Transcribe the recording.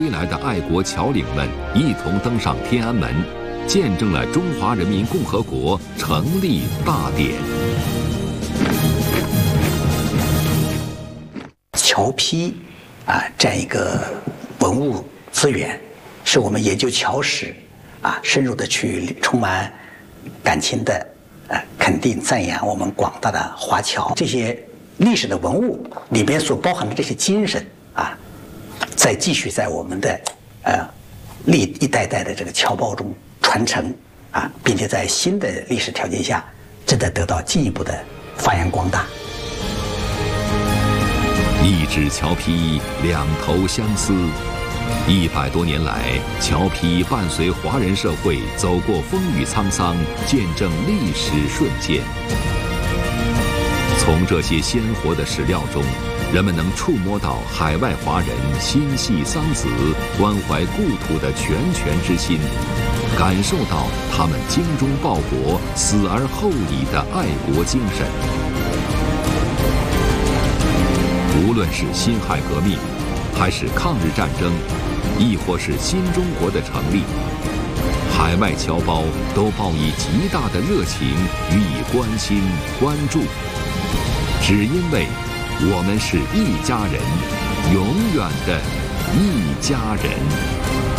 归来的爱国侨领们一同登上天安门，见证了中华人民共和国成立大典。 侨批这样一个文物资源，是我们研究侨史深入的去充满感情的肯定赞扬我们广大的华侨。这些历史的文物里边所包含的这些精神再继续在我们的一代代的这个侨胞中传承并且在新的历史条件下，正在得到进一步的发扬光大。 一纸侨批，两头相思。100多年来，侨批伴随华人社会走过风雨沧桑，见证历史瞬间。从这些鲜活的史料中，人们能触摸到海外华人心系桑梓、关怀故土的拳之心，感受到他们精忠报国、死而后已的爱国精神。无论是辛亥革命，还是抗日战争，亦或是新中国的成立，海外侨胞都报以极大的热情予以关心关注，只因为我们是一家人，永远的一家人。